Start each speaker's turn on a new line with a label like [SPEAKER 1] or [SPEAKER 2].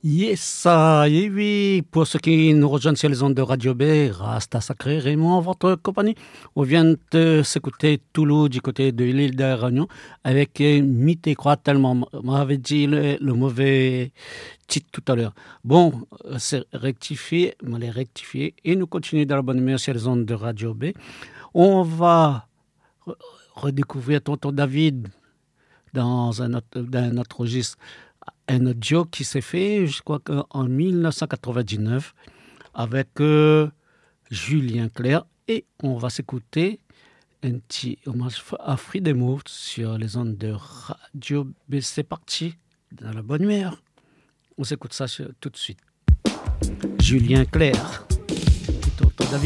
[SPEAKER 1] Yes, ça, et oui, pour ceux qui nous rejoignent sur les ondes de Radio B, Rasta Sacré, Raymond, en votre compagnie. On vient de s'écouter Toulouse du côté de l'île de la Réunion avec Mité Croix, tellement m'avait dit le mauvais titre tout à l'heure. Bon, c'est rectifié, on l'a rectifié et nous continuons dans la bonne humeur sur les ondes de Radio B. On va redécouvrir Tonton David dans un autre registre. Un audio qui s'est fait, je crois qu'en 1999, avec Julien Clerc. Et on va s'écouter un petit hommage à Freedom sur les ondes de Radio B. C'est parti, dans la bonne humeur. On s'écoute ça tout de suite. Julien Clerc.